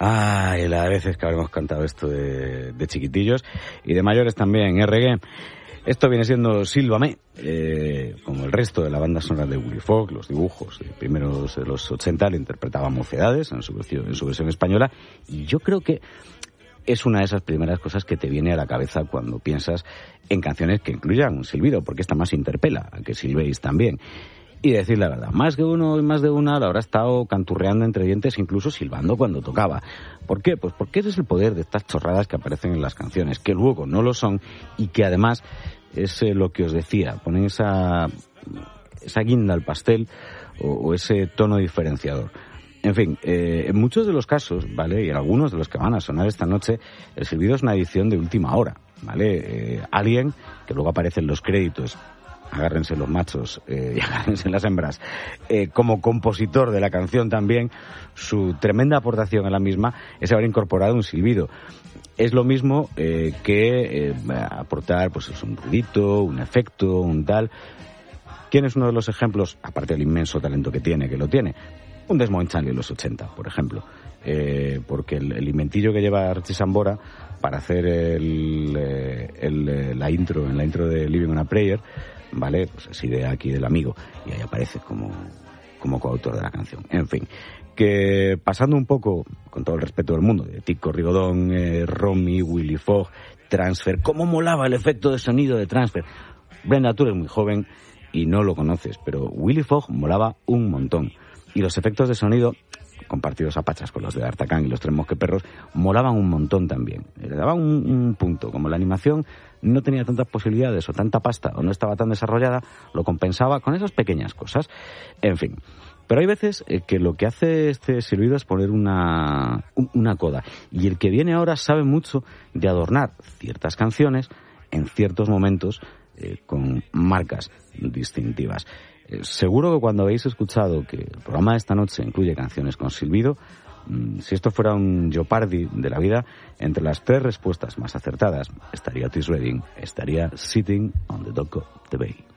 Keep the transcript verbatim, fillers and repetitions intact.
Ay, las veces que habremos cantado esto de, de chiquitillos y de mayores también, ¿eh, reggae? Esto viene siendo Sílvame, eh, como el resto de la banda sonora de Willy Fogg, los dibujos de primeros de los ochenta lo interpretaba Mocedades en su, versión, en su versión española, y yo creo que es una de esas primeras cosas que te viene a la cabeza cuando piensas en canciones que incluyan un silbido, porque esta más interpela a que silbéis también. Y decir la verdad, más de uno y más de una lo habrá estado canturreando entre dientes, incluso silbando cuando tocaba. ¿Por qué? Pues porque ese es el poder de estas chorradas que aparecen en las canciones, que luego no lo son y que además es eh, lo que os decía, ponen esa, esa guinda al pastel o, o ese tono diferenciador. En fin, eh, en muchos de los casos, ¿vale? Y en algunos de los que van a sonar esta noche, el silbido es una edición de última hora, ¿vale? Eh, alguien que luego aparece en los créditos, agárrense los machos eh, y agárrense las hembras, eh, como compositor de la canción también, su tremenda aportación a la misma es haber incorporado un silbido. Es lo mismo eh, que eh, aportar pues un ruidito, un efecto, un tal. ¿Quién es uno de los ejemplos, aparte del inmenso talento que tiene, que lo tiene? Un Desmond Child en los ochenta, por ejemplo. Eh, porque el, el inventillo que lleva Archie Sambora para hacer el, el, el, la intro, en la intro de Living on a Prayer, ¿vale? Pues es idea aquí del amigo, y ahí aparece como, como coautor de la canción. En fin, que pasando un poco, con todo el respeto del mundo, de Tico Rigodón, eh, Romy, Willy Fogg, Transfer, cómo molaba el efecto de sonido de Transfer. Brenda, tú eres muy joven y no lo conoces, pero Willy Fogg molaba un montón. Y los efectos de sonido, compartidos a pachas con los de D'Artagnan y los Tres Mosqueperros, molaban un montón también. Le daban un, un punto. Como la animación no tenía tantas posibilidades o tanta pasta o no estaba tan desarrollada, lo compensaba con esas pequeñas cosas. En fin. Pero hay veces eh, que lo que hace este silbido es poner una, una coda. Y el que viene ahora sabe mucho de adornar ciertas canciones en ciertos momentos eh, con marcas distintivas. Eh, seguro que cuando habéis escuchado que el programa de esta noche incluye canciones con silbido, mmm, si esto fuera un Jeopardy de la vida, entre las tres respuestas más acertadas estaría Otis Redding, estaría Sitting on the Dock of the Bay.